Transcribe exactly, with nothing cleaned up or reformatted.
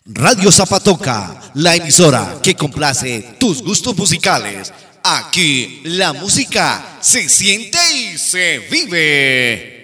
Radio Zapatoca, la emisora que complace tus gustos musicales. Aquí la música se siente y se vive.